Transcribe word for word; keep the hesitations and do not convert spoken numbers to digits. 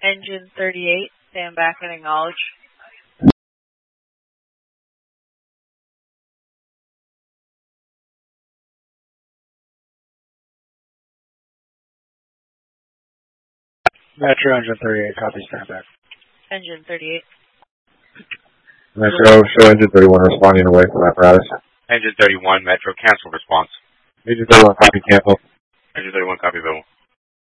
Engine thirty-eight, stand back and acknowledge. Metro Engine thirty-eight, copy, stand back. Engine thirty-eight. Metro, show Engine thirty-one responding away from apparatus. Engine thirty-one, Metro, cancel response. Engine thirty-one, copy, cancel. Engine thirty-one, copy, available.